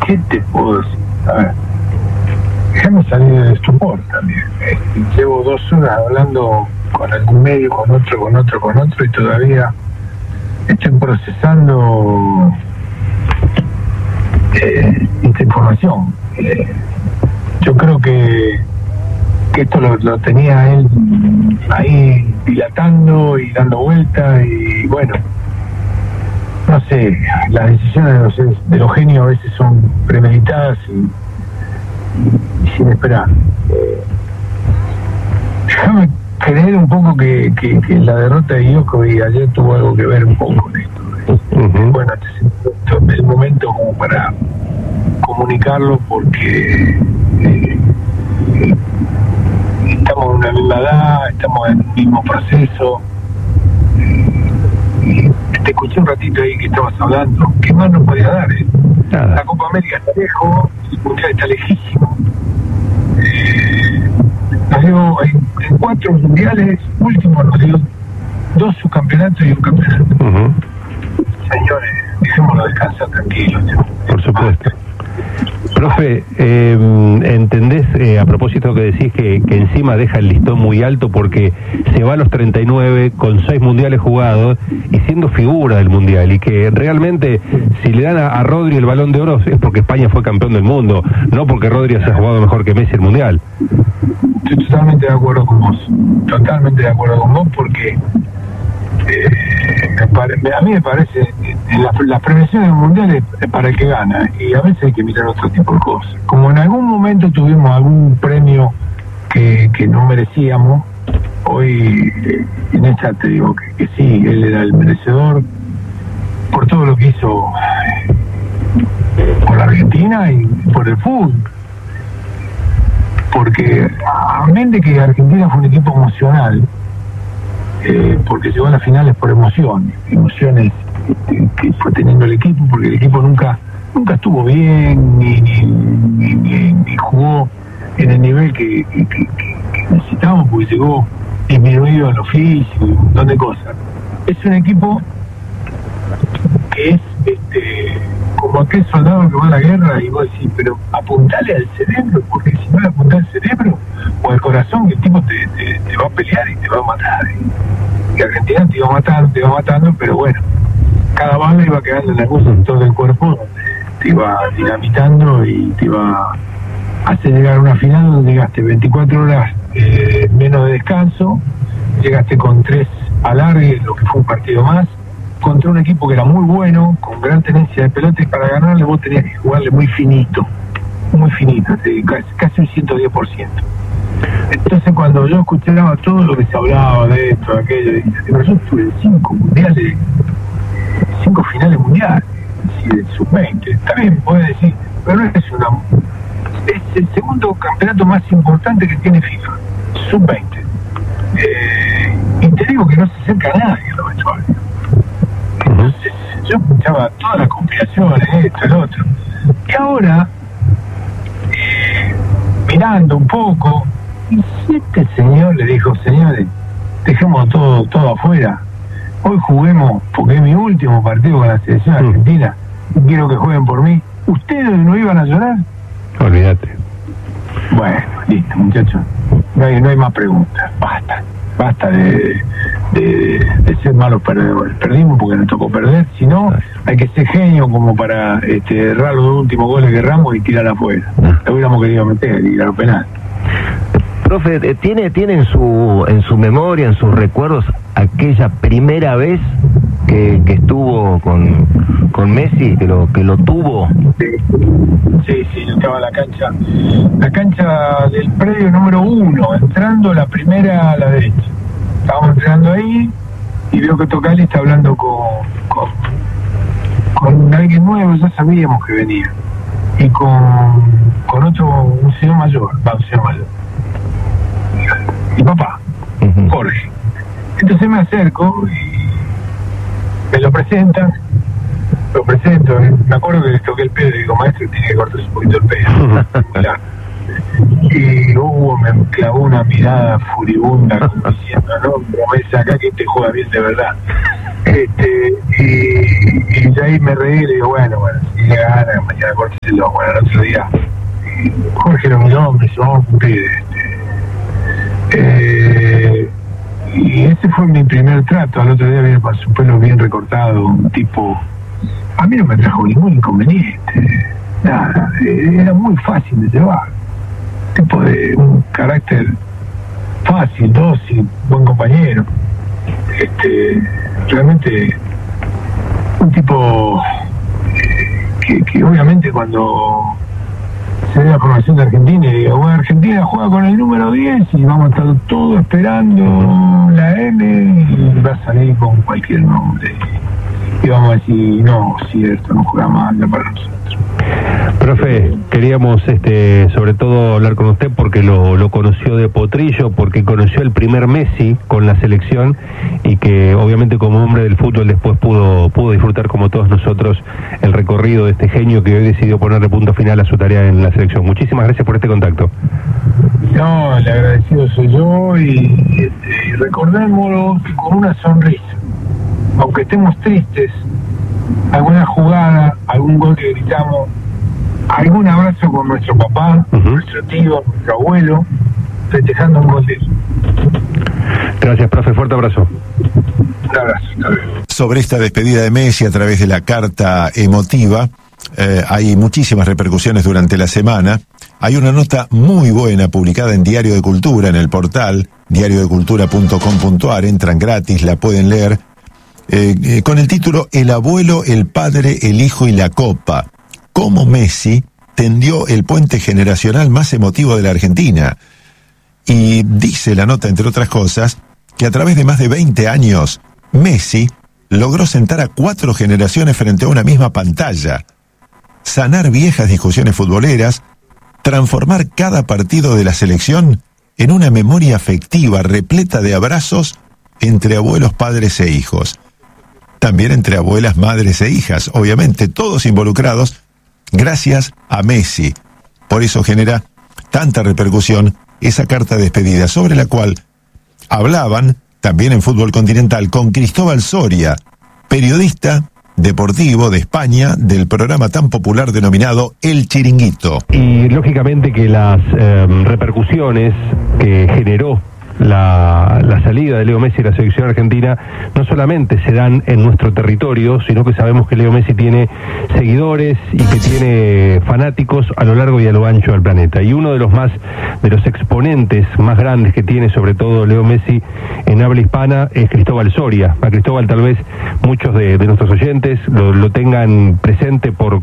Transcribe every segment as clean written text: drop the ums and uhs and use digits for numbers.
¿Qué te puedo decir? A ver, déjame salir del estupor también. Llevo 2 horas hablando con algún medio, con otro, y todavía estoy procesando esta información. Yo creo que esto lo tenía él ahí dilatando y dando vueltas, y bueno, no sé, las decisiones de los genios a veces son premeditadas y sin esperar. Déjame creer un poco que la derrota de Djokovic ayer tuvo algo que ver un poco con esto. Bueno, este es el momento como para comunicarlo, porque estamos en una misma edad, estamos en el mismo proceso. Te escuché un ratito ahí que estabas hablando. ¿Qué más nos podía dar? La Copa América está lejos, el Mundial está lejísimo. Nos dio en 4 mundiales últimos, nos dio 2 subcampeonatos y un campeonato. Señores, dejémoslo descansar tranquilos. Por supuesto. Profe, ¿entendés a propósito que decís que encima deja el listón muy alto, porque se va a los 39 con 6 mundiales jugados y siendo figura del mundial, y que realmente si le dan a Rodri el Balón de Oro es porque España fue campeón del mundo, no porque Rodri se ha jugado mejor que Messi el mundial? Estoy totalmente de acuerdo con vos, porque a mí me parece las premiaciones mundiales es para el que gana, y a veces hay que mirar otro tipo de cosas. Como en algún momento tuvimos algún premio que no merecíamos, hoy en esta te digo que sí, él era el merecedor por todo lo que hizo por la Argentina y por el fútbol, porque amén de que Argentina fue un equipo emocional, porque llegó a las finales por emociones que fue teniendo el equipo, porque el equipo nunca estuvo bien ni jugó en el nivel que necesitábamos, porque llegó disminuido en lo físico y un montón de cosas. Es un equipo que es como aquel soldado que va a la guerra y vos decís, pero apuntale al cerebro, porque si no le apuntás al cerebro o al corazón, el tipo te va a pelear y te va a matar. Y Argentina te iba matando, pero bueno, cada bala iba quedando en algún sector del cuerpo donde te iba dinamitando y te iba a hacer llegar a una final donde llegaste 24 horas menos de descanso, llegaste con 3 alargues, lo que fue un partido más, contra un equipo que era muy bueno, con gran tenencia de pelota, y para ganarle vos tenías que jugarle muy finito, casi un 110%. Entonces cuando yo escuchaba todo lo que se hablaba de esto, de aquello, dije, pero yo estuve en 5 finales mundiales, de sub-20, está bien, podés decir, pero no es el segundo campeonato más importante que tiene FIFA, sub-20. Y te digo que no se acerca a nadie a lo vestuario. Entonces yo escuchaba todas las conspiraciones, esto, el otro, y ahora mirando un poco, y si este señor le dijo, señores, dejemos todo afuera, hoy juguemos, porque es mi último partido con la selección argentina y quiero que jueguen por mí, ¿ustedes no iban a llorar? Olvídate. Bueno, listo, muchachos, no hay más preguntas, basta de ser malos perdedores. Perdimos porque nos tocó perder, si no hay que ser genio como para errar los 2 últimos goles que erramos y tirar afuera. Lo hubiéramos querido meter y tirar penal. Profe, ¿tiene en su memoria, en sus recuerdos, aquella primera vez que estuvo con Messi, que lo tuvo? Sí, yo estaba en la cancha del predio número 1, entrando la primera a la derecha. Estábamos entrando ahí y veo que Tocali está hablando con alguien nuevo, ya sabíamos que venía, y con un señor mayor, mi papá, Jorge. Entonces me acerco y me lo presento, me acuerdo que le toqué el pelo y digo, maestro, tiene que cortarse un poquito el pelo. Y Hugo me clavó una mirada furibunda como diciendo, no, promesa acá que te juega bien de verdad. Y de ahí me reí y le digo, bueno, si le gana, mañana córteselo. Bueno, el otro día Jorge lo miró, me dice, vamos a cumplir. Y ese fue mi primer trato. Al otro día viene con su pelo bien recortado, un tipo, a mí no me trajo ningún inconveniente, nada, era muy fácil de llevar, tipo de un carácter fácil, dócil, buen compañero, realmente un tipo que obviamente cuando se ve la formación de Argentina y digo, bueno, Argentina juega con el número 10 y vamos a estar todos esperando la M y va a salir con cualquier nombre y vamos a decir, no, cierto, no juega mal para nosotros. Profe, queríamos sobre todo hablar con usted porque lo conoció de potrillo, porque conoció el primer Messi con la selección y que obviamente como hombre del fútbol después pudo disfrutar como todos nosotros el recorrido de este genio que hoy decidió ponerle punto final a su tarea en la selección. Muchísimas gracias por este contacto. No, el agradecido soy yo y recordémoslo con una sonrisa, aunque estemos tristes, alguna jugada, algún gol que gritamos, algún abrazo con nuestro papá, nuestro tío, nuestro abuelo, festejando un gol de él. Gracias, profe, fuerte abrazo. Un abrazo, Sobre esta despedida de Messi a través de la carta emotiva, hay muchísimas repercusiones durante la semana. Hay una nota muy buena publicada en Diario de Cultura, en el portal diariodecultura.com.ar, entran gratis, la pueden leer, con el título El abuelo, el padre, el hijo y la copa. Cómo Messi tendió el puente generacional más emotivo de la Argentina. Y dice la nota, entre otras cosas, que a través de más de 20 años, Messi logró sentar a 4 generaciones frente a una misma pantalla, sanar viejas discusiones futboleras, transformar cada partido de la selección en una memoria afectiva repleta de abrazos entre abuelos, padres e hijos. También entre abuelas, madres e hijas, obviamente, todos involucrados, gracias a Messi. Por eso genera tanta repercusión esa carta de despedida, sobre la cual hablaban, también en Fútbol Continental, con Cristóbal Soria, periodista deportivo de España, del programa tan popular denominado El Chiringuito. Y lógicamente que las repercusiones que generó la salida de Leo Messi de la selección argentina no solamente se dan en nuestro territorio, sino que sabemos que Leo Messi tiene seguidores y que tiene fanáticos a lo largo y a lo ancho del planeta. Y uno de los exponentes más grandes que tiene, sobre todo Leo Messi en habla hispana, es Cristóbal Soria. A Cristóbal tal vez muchos de nuestros oyentes lo tengan presente por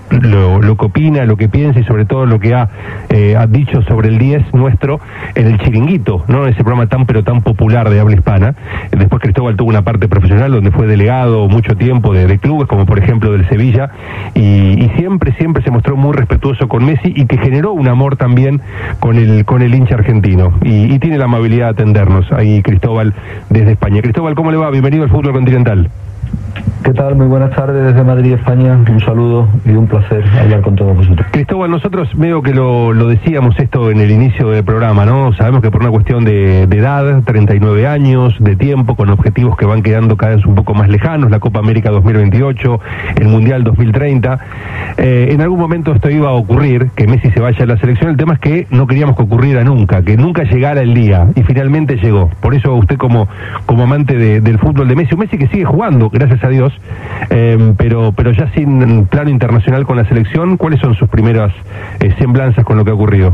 lo que opina, lo que piensa y sobre todo lo que ha dicho sobre el 10 nuestro en el Chiringuito, ¿no? Ese programa tan popular de habla hispana. Después Cristóbal tuvo una parte profesional donde fue delegado mucho tiempo de clubes, como por ejemplo del Sevilla, y siempre se mostró muy respetuoso con Messi y que generó un amor también con el hincha argentino y tiene la amabilidad de atendernos ahí Cristóbal desde España. Cristóbal, ¿cómo le va? Bienvenido al Fútbol Continental. ¿Qué tal? Muy buenas tardes desde Madrid, España. Un saludo y un placer hablar con todos vosotros. Cristóbal, nosotros veo que lo decíamos esto en el inicio del programa, ¿no? Sabemos que por una cuestión de edad, 39 años, de tiempo, con objetivos que van quedando cada vez un poco más lejanos, la Copa América 2028, el Mundial 2030, en algún momento esto iba a ocurrir, que Messi se vaya a la selección. El tema es que no queríamos que ocurriera nunca, que nunca llegara el día, y finalmente llegó. Por eso usted como amante del fútbol de Messi, un Messi que sigue jugando, gracias a Dios, pero ya sin plano internacional con la selección, ¿cuáles son sus primeras semblanzas con lo que ha ocurrido?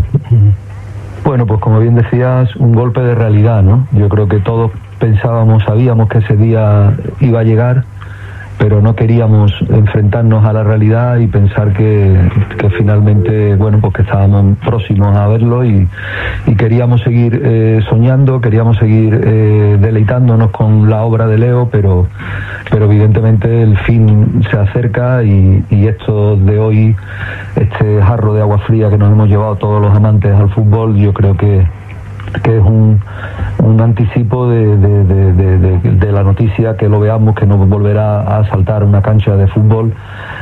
Bueno, pues como bien decías, un golpe de realidad, ¿no? Yo creo que todos sabíamos que ese día iba a llegar, pero no queríamos enfrentarnos a la realidad y pensar que finalmente, bueno, pues que estábamos próximos a verlo y queríamos seguir soñando, queríamos seguir deleitándonos con la obra de Leo, pero evidentemente el fin se acerca y esto de hoy, este jarro de agua fría que nos hemos llevado todos los amantes al fútbol, yo creo que que es un anticipo de la noticia, que lo veamos, que no volverá a saltar una cancha de fútbol.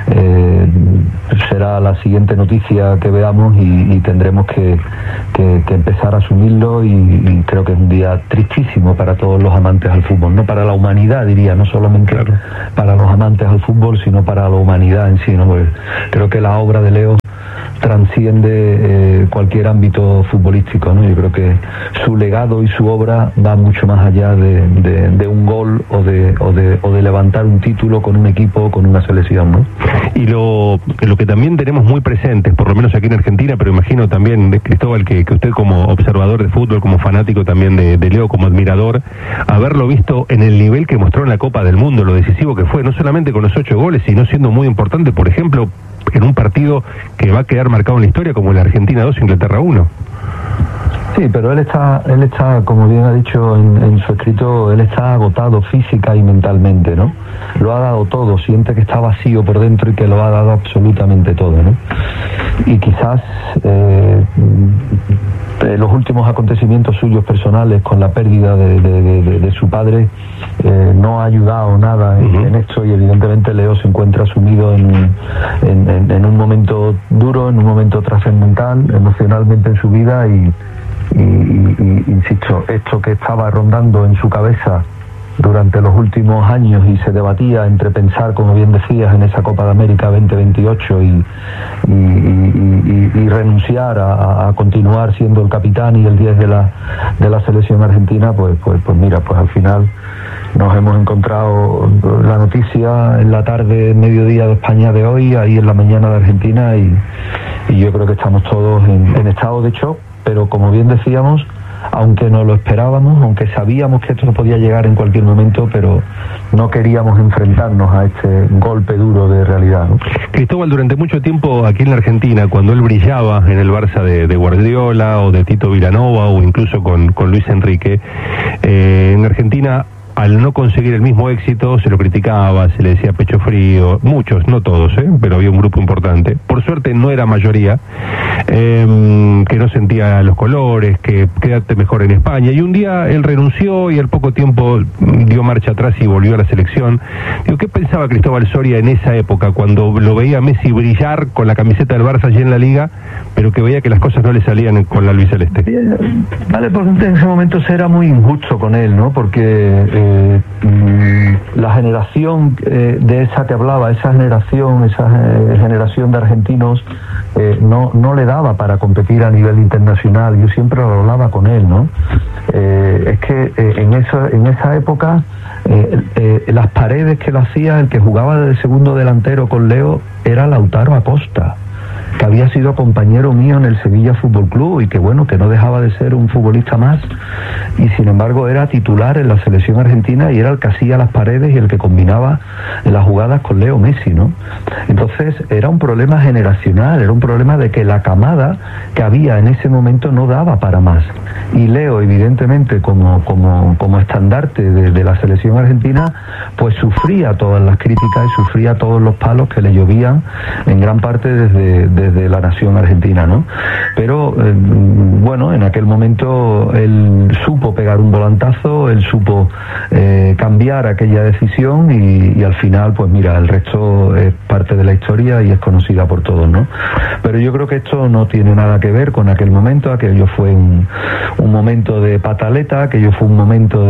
Será la siguiente noticia que veamos y tendremos que empezar a asumirlo, y creo que es un día tristísimo para todos los amantes al fútbol, no para la humanidad, diría, no solamente para los amantes al fútbol, sino para la humanidad en sí, ¿no? Pues creo que la obra de Leo transciende cualquier ámbito futbolístico, ¿no? Yo creo que su legado y su obra va mucho más allá de un gol o de levantar un título con un equipo o con una selección, ¿no? Y lo que también tenemos muy presentes, por lo menos aquí en Argentina, pero imagino también, Cristóbal, que usted como observador de fútbol, como fanático también de Leo, como admirador, haberlo visto en el nivel que mostró en la Copa del Mundo, lo decisivo que fue, no solamente con los 8 goles, sino siendo muy importante, por ejemplo, en un partido que va a quedar marcado en la historia como la Argentina 2, Inglaterra 1. Sí, pero él está, como bien ha dicho en su escrito, él está agotado física y mentalmente, ¿no? Lo ha dado todo, siente que está vacío por dentro y que lo ha dado absolutamente todo, ¿no? Y quizás los últimos acontecimientos suyos personales, con la pérdida de su padre, no ha ayudado nada en esto, y evidentemente Leo se encuentra sumido en un momento duro, en un momento trascendental emocionalmente en su vida, y insisto, esto que estaba rondando en su cabeza durante los últimos años y se debatía entre pensar, como bien decías, en esa Copa de América 2028 y renunciar a continuar siendo el capitán y el 10 de la selección argentina, pues mira, pues al final nos hemos encontrado la noticia en la tarde, mediodía de España de hoy, ahí en la mañana de Argentina, y yo creo que estamos todos en estado de shock, pero como bien decíamos, aunque no lo esperábamos, aunque sabíamos que esto podía llegar en cualquier momento, pero no queríamos enfrentarnos a este golpe duro de realidad, ¿no? Cristóbal, durante mucho tiempo aquí en la Argentina, cuando él brillaba en el Barça de Guardiola o de Tito Vilanova o incluso con Luis Enrique, en Argentina, al no conseguir el mismo éxito, se lo criticaba, se le decía pecho frío, muchos, no todos, pero había un grupo importante. Por suerte no era mayoría, que no sentía los colores, que quédate mejor en España. Y un día él renunció y al poco tiempo dio marcha atrás y volvió a la selección. Digo, ¿qué pensaba Cristóbal Soria en esa época, cuando lo veía a Messi brillar con la camiseta del Barça allí en la Liga, pero que veía que las cosas no le salían con la albiceleste? Vale, porque en ese momento se era muy injusto con él, ¿no? Porque la generación de esa que hablaba, esa generación de argentinos, no le daba para competir a nivel internacional. Yo siempre lo hablaba con él, ¿no? Es que en esa época las paredes que lo hacía, el que jugaba de segundo delantero con Leo, era Lautaro Acosta, que había sido compañero mío en el Sevilla Fútbol Club y que bueno, que no dejaba de ser un futbolista más, y sin embargo era titular en la selección argentina y era el que hacía las paredes y el que combinaba las jugadas con Leo Messi, ¿no? Entonces era un problema generacional, era un problema de que la camada que había en ese momento no daba para más, y Leo evidentemente como estandarte de la selección argentina, pues sufría todas las críticas y sufría todos los palos que le llovían en gran parte desde la nación argentina, ¿no? Pero bueno, en aquel momento él supo pegar un volantazo, él supo cambiar aquella decisión y al final, pues mira, el resto es parte de la historia y es conocida por todos, ¿no? Pero yo creo que esto no tiene nada que ver con aquel momento. Aquello fue un momento de pataleta, aquello fue un momento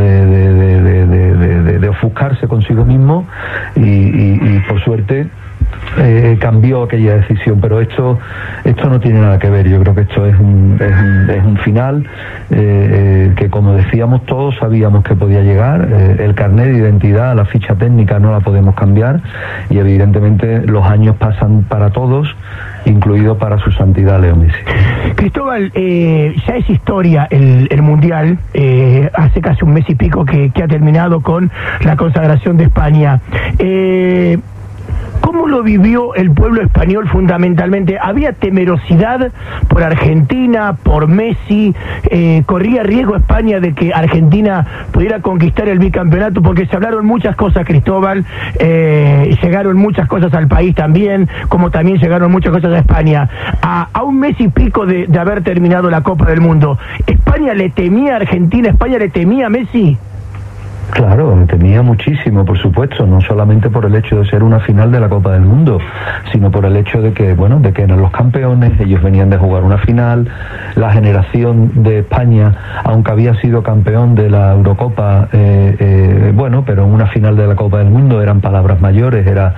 de ofuscarse consigo mismo y por suerte cambió aquella decisión, pero esto no tiene nada que ver. Yo creo que esto es un final que, como decíamos, todos sabíamos que podía llegar. El carnet de identidad, la ficha técnica no la podemos cambiar, y evidentemente los años pasan para todos, incluido para su santidad Leo Messi. Cristóbal, ya es historia el Mundial, hace casi un mes y pico que ha terminado con la consagración de España. ¿cómo lo vivió el pueblo español fundamentalmente? ¿Había temerosidad por Argentina, por Messi? ¿Corría riesgo España de que Argentina pudiera conquistar el bicampeonato? Porque se hablaron muchas cosas, Cristóbal, llegaron muchas cosas al país también, como también llegaron muchas cosas a España. A un mes y pico de haber terminado la Copa del Mundo, ¿España le temía a Argentina? ¿España le temía a Messi? Claro, me temía muchísimo, por supuesto, no solamente por el hecho de ser una final de la Copa del Mundo, sino por el hecho de que, bueno, de que eran los campeones, ellos venían de jugar una final, la generación de España, aunque había sido campeón de la Eurocopa, bueno, pero en una final de la Copa del Mundo eran palabras mayores, era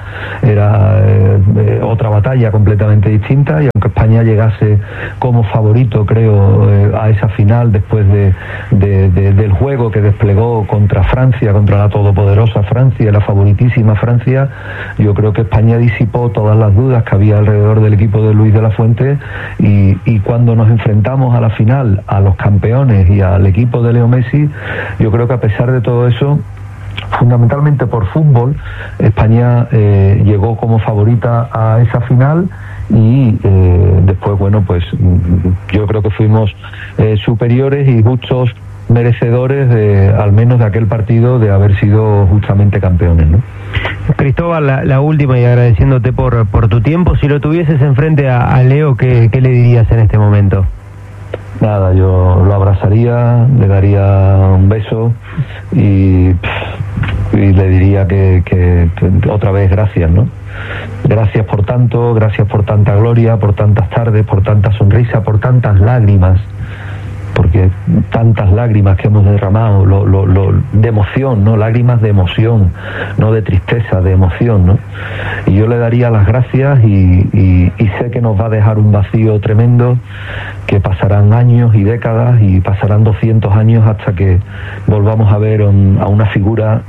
otra batalla completamente distinta, y aunque España llegase como favorito, creo, a esa final después del juego que desplegó contra Francia, contra la todopoderosa Francia, la favoritísima Francia, yo creo que España disipó todas las dudas que había alrededor del equipo de Luis de la Fuente, y cuando nos enfrentamos a la final, a los campeones y al equipo de Leo Messi, yo creo que a pesar de todo eso, fundamentalmente por fútbol, España llegó como favorita a esa final, y después, bueno, pues yo creo que fuimos superiores y justos merecedores al menos de aquel partido, de haber sido justamente campeones, ¿no? Cristóbal, la última, y agradeciéndote por tu tiempo, si lo tuvieses enfrente a Leo, ¿qué le dirías en este momento? Nada, yo lo abrazaría, le daría un beso y le diría que otra vez gracias, ¿no? Gracias por tanto, gracias por tanta gloria, por tantas tardes, por tanta sonrisa, por tantas lágrimas, porque tantas lágrimas que hemos derramado, de emoción, ¿no? Lágrimas de emoción, no de tristeza, de emoción, ¿no? Y yo le daría las gracias, y sé que nos va a dejar un vacío tremendo, que pasarán años y décadas, y pasarán 200 años hasta que volvamos a ver a una figura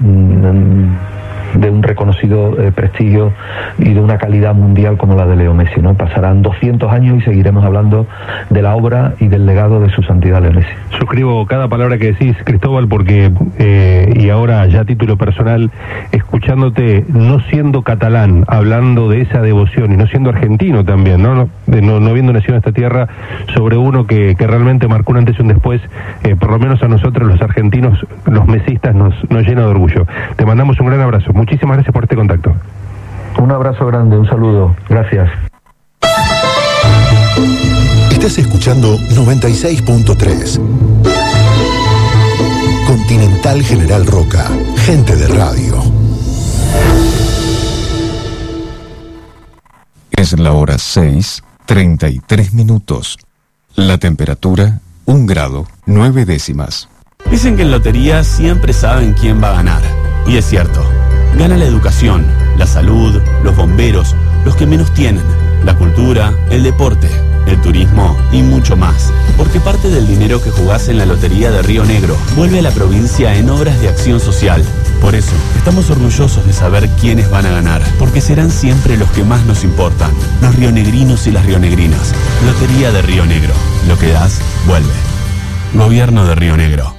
de un reconocido prestigio y de una calidad mundial como la de Leo Messi, ¿no? Pasarán 200 años y seguiremos hablando de la obra y del legado de su santidad Leo Messi. Suscribo cada palabra que decís, Cristóbal, porque, y ahora ya a título personal, escuchándote, no siendo catalán, hablando de esa devoción, y no siendo argentino también, no habiendo nacido en esta tierra, sobre uno que realmente marcó un antes y un después, por lo menos a nosotros los argentinos, los mesistas, nos llena de orgullo. Te mandamos un gran abrazo. Muchísimas gracias por este contacto. Un abrazo grande, un saludo. Gracias. Estás escuchando 96.3. Continental General Roca. Gente de radio. Es la hora 6:33. La temperatura, 1 grado, 9 décimas. Dicen que en lotería siempre saben quién va a ganar. Y es cierto. Gana la educación, la salud, los bomberos, los que menos tienen, la cultura, el deporte, el turismo y mucho más. Porque parte del dinero que jugás en la Lotería de Río Negro vuelve a la provincia en obras de acción social. Por eso, estamos orgullosos de saber quiénes van a ganar, porque serán siempre los que más nos importan, los rionegrinos y las rionegrinas. Lotería de Río Negro. Lo que das, vuelve. Gobierno de Río Negro.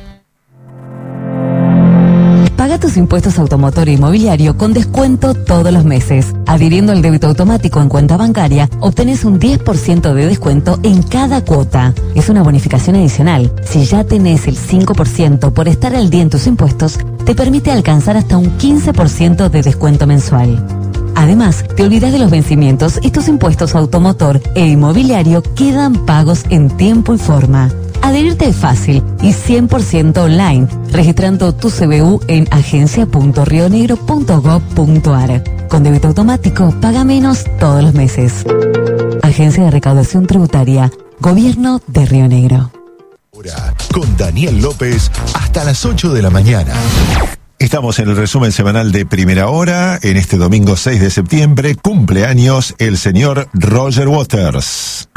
Paga tus impuestos automotor e inmobiliario con descuento todos los meses. Adhiriendo al débito automático en cuenta bancaria, obtenés un 10% de descuento en cada cuota. Es una bonificación adicional. Si ya tenés el 5% por estar al día en tus impuestos, te permite alcanzar hasta un 15% de descuento mensual. Además, te olvidas de los vencimientos y tus impuestos automotor e inmobiliario quedan pagos en tiempo y forma. Adherirte es fácil y 100% online, registrando tu CBU en agencia.rionegro.gov.ar. Con débito automático, paga menos todos los meses. Agencia de Recaudación Tributaria, Gobierno de Río Negro. Con Daniel López hasta las 8 de la mañana. Estamos en el resumen semanal de Primera Hora. En este domingo 6 de septiembre, cumpleaños el señor Roger Waters.